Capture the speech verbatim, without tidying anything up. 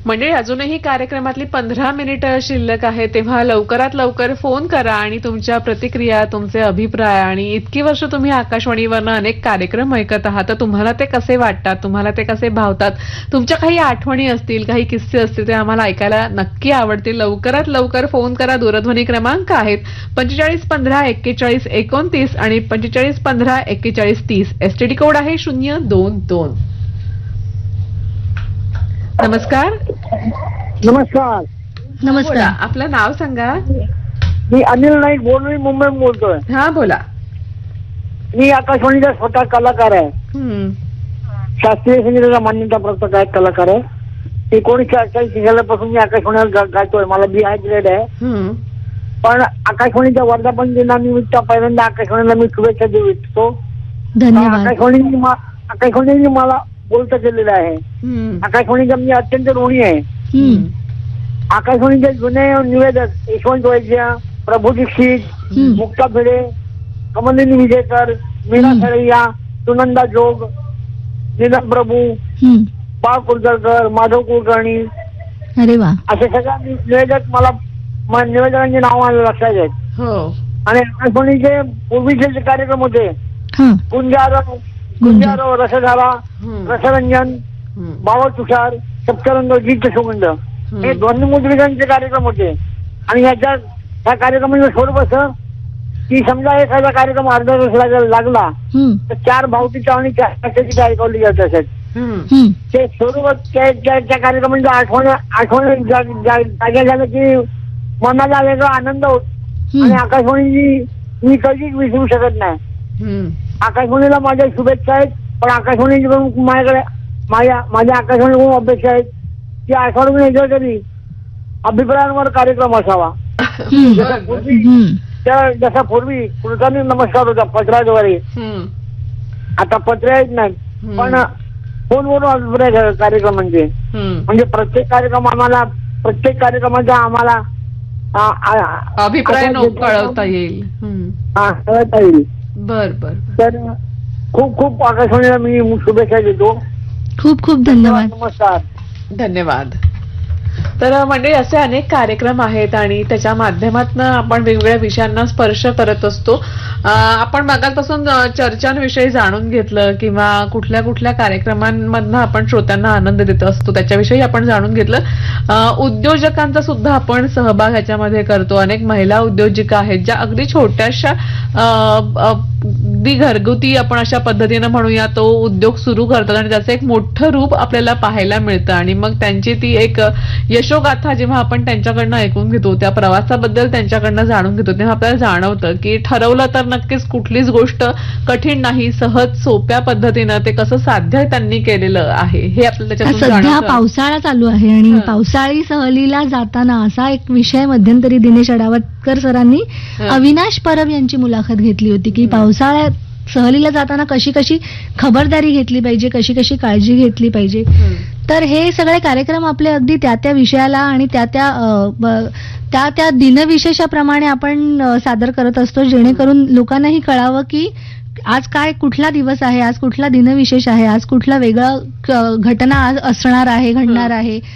म्हणजे अजूनही कार्यक्रमातली पंधरा मिनिटं शिल्लक आहे, तेव्हा लवकरात लवकर फोन करा आणि तुमच्या प्रतिक्रिया, तुमचे अभिप्राय, आणि इतकी वर्ष तुम्ही आकाशवाणीवरनं अनेक कार्यक्रम ऐकत आहात, तर तुम्हाला ते कसे वाटतात, तुम्हाला ते कसे भावतात, तुमच्या काही आठवणी असतील, काही किस्से असतील, ते आम्हाला ऐकायला नक्की आवडतील. लवकरात लवकर फोन करा. दूरध्वनी क्रमांक आहेत पंचेचाळीस पंधरा एक्केचाळीस एकोणतीस आणि पंचेचाळीस पंधरा एक्केचाळीस तीस. एसटीडी कोड आहे शून्य दोन दोन. नमस्कार. नमस्कार. नमस्कार. आपलं नाव सांगा. मी अनिल नाईक बोलतोय, मुंबईहून बोलतोय. हा बोला. मी आकाशवाणीचा स्वतः कलाकार आहे. हम्म. शास्त्रीय संगीताचा मान्यताप्राप्त गायक कलाकार आहे. एकोणीसशे अठ्ठावीस सालापासून मी आकाशवाणीवर गा- गायतोय. मला बी आय ग्रेड आहे. हम्म. पण आकाशवाणीच्या वर्धापन दिनानिमित्त पहिल्यांदा आकाशवाणीला मी शुभेच्छा देऊ इच्छितो. धन्यवाद. आकाशवाणी आकाशवाणीने मला बोलतं केलेलं आहे. हम्म. आकाशवाणीचा मी अत्यंत ऋणी आहे. हम्म. आकाशवाणीचे जुने निवेदक यशवंत वैद्य, प्रभू दीक्षित, हम्म. मुक्ता भिडे, कमलिनी विजयकर, मीना हम्म. सरैया, सुनंदा जोग, नीलम प्रभू, हम्म. बाळ कुलकर्णी, माधव कुलकर्णी, अरे वा. असे सगळ्या निवेदक मला म- निवेदकांची नावं मला लक्षात आहेत. हो. आणि आकाशवाणीचे पूर्वीचे जे कार्यक्रम होते, हा. गुंजारव गुंजारव रसधारा, हम्म. रसरंजन, हम्म. बाबा तुषार, सप्तरंग, गीत सुगंध, हे हम्म. ध्वनिमुद्रिकांचे कार्यक्रम होते. आणि ह्याच्या ह्या कार्यक्रमाचं स्वरूप असं की समजा एखादा कार्यक्रम अर्धा तास लाग- लागला हम्म. तर चार भावतीच्या आणि चार कथेची ऐकवली जात असत. हम्म. हम्म. ते स्वरूप त्या त्या- त्या कार्यक्रमांच्या आठवण आठवण जा- जा- जाग्या झालं की मनाला वेगळा आनंद होत. आणि हम्म. आकाशवाणीची मी कधीच विसरू शकत नाही. हम्म. आकाशवाणीला माझ्या शुभेच्छा आहेत. पण आकाशवाणीकडून माझ्याकडे माझ्या माझ्या आकाशवाणीकडून अपेक्षा आहेत की आठवड्यातून एकदा तरी अभिप्रायांवर कार्यक्रम असावा. हम्म. जसा पूर्वी हम्म. त्या जसा पूर्वी कुलकर्णी नमस्कार होता पत्राद्वारे, हम्म. आता पत्र येत नाही. हम्म. पण फोनवरून अभिप्राय घ्या कार्यक्रमांचे. हम्म. म्हणजे प्रत्येक कार्यक्रम आम्हाला प्रत्येक कार्यक्रमाचा आम्हाला आ- आ- अभिप्राय आता नो- जे- कळवता येईल. हम्म. हा, कळवता येईल. बर बर. तर खूप खूप आकाशवाणीला मी शुभेच्छा देतो. खूप खूप धन्यवाद. नमस्कार. धन्यवाद. तर म्हणजे असे अनेक कार्यक्रम आहेत आणि त्याच्या माध्यमातून आपण वेगवेगळ्या विषयांना स्पर्श करत असतो. अं, आपण मागासपासून अं, चर्चांविषयी जाणून घेतलं किंवा कुठल्या कुठल्या कार्यक्रमांमधनं आपण श्रोत्यांना आनंद देत असतो त्याच्याविषयी आपण जाणून घेतलं. अं, उद्योजकांचा सुद्धा आपण सहभाग ह्याच्यामध्ये करतो. अनेक महिला उद्योजिका आहेत ज्या अगदी छोट्याशा अं, अगदी घरगुती आपण अशा पद्धतीनं म्हणूया तो उद्योग सुरू करतात आणि त्याचं एक मोठं रूप आपल्याला पाहायला मिळतं. आणि मग त्यांची ती एक यशोगाथा जेव्हा आपण त्यांच्याकडनं ऐकून घेतो, त्या प्रवासाबद्दल त्यांच्याकडनं जाणून घेतो, तेव्हा आपल्याला जाणवतं की ठरवलं तर नक्कीच कुठलीच गोष्ट कठीण नाही, सहज सोप्या पद्धतीनं ते कसं साध्य त्यांनी केलेलं आहे हे आपल्याला त्याच्यातून सध्या जाणवतं. पावसाळा चालू आहे आणि हं. पावसाळी सहलीला जाताना असा एक विषय मध्यंतरी दिनेश अडावतकर सरांनी हं. अविनाश परब यांची मुलाखत घेतली होती की पावसाळ्यात सहलीला जाताना कशी कशी खबरदारी घेतली पाहिजे, कशी कशी काळजी घेतली पाहिजे. हं. तर हे सगळे कार्यक्रम आपले अगदी त्या त्या विषयाला आणि त्या त्या अ, ब- त्या त्या दिनविशेषाप्रमाणे आपण अ, सादर करत असतो, जेणेकरून लोकांनाही कळावं की आज काय कुठला दिवस आहे, आज कुठला दिनविशेष आहे, आज कुठला वेगळा क- घटना आज असणार आहे, घडणार आहे.